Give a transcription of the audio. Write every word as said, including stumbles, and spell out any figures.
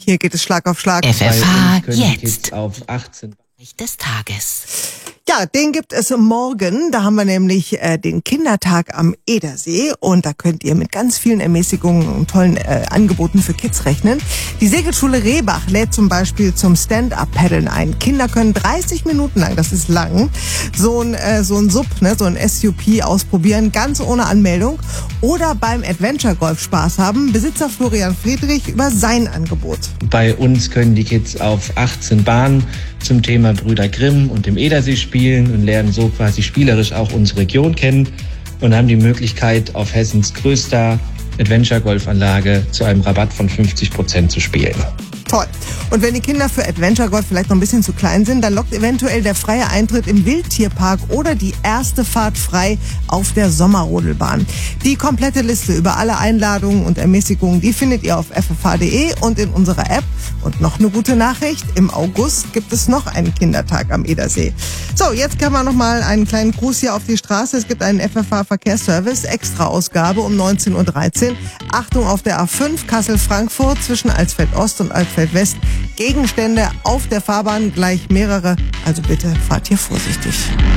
Hier geht es Schlag auf Schlag. F F H jetzt. Kids auf achtzehn des Tages. Ja, den gibt es morgen. Da haben wir nämlich äh, den Kindertag am Edersee und da könnt ihr mit ganz vielen Ermäßigungen und tollen äh, Angeboten für Kids rechnen. Die Segelschule Rehbach lädt zum Beispiel zum Stand-Up-Paddeln ein. Kinder können dreißig Minuten lang, das ist lang, so ein äh, so ein Sub, ne, so ein S U P ausprobieren, ganz ohne Anmeldung. Oder beim Adventure Golf Spaß haben. Besitzer Florian Friedrich über sein Angebot. Bei uns können die Kids auf achtzehn Bahnen zum Thema Brüder Grimm und dem Edersee spielen und lernen so quasi spielerisch auch unsere Region kennen und haben die Möglichkeit, auf Hessens größter Adventure-Golfanlage zu einem Rabatt von fünfzig Prozent zu spielen. Toll. Und wenn die Kinder für Adventure Golf vielleicht noch ein bisschen zu klein sind, dann lockt eventuell der freie Eintritt im Wildtierpark oder die erste Fahrt frei auf der Sommerrodelbahn. Die komplette Liste über alle Einladungen und Ermäßigungen, die findet ihr auf f f h punkt d e und in unserer App. Und noch eine gute Nachricht, im August gibt es noch einen Kindertag am Edersee. So, jetzt können wir noch mal einen kleinen Gruß hier auf die Straße. Es gibt einen F F H-Verkehrsservice, Extra-Ausgabe um neunzehn Uhr dreizehn. Achtung auf der A fünf Kassel-Frankfurt zwischen Alsfeld-Ost und Alsfeld-West. Gegenstände auf der Fahrbahn, gleich mehrere. Also bitte fahrt hier vorsichtig.